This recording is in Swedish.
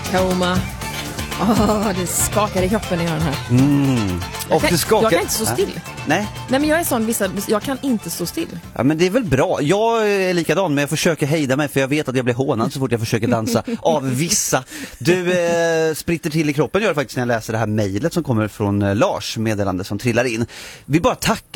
Coma. Det skakar i kroppen när jag gör den här. Och Jag kan inte stå still. Nej. Nej, men jag är sån, jag kan inte stå still. Ja, men det är väl bra. Jag är likadan, men jag försöker hejda mig för jag vet att jag blir hånad så fort jag försöker dansa av vissa. Du spritter till i kroppen gör det faktiskt när jag läser det här mejlet som kommer från Lars, meddelande som trillar in. Vi bara tackar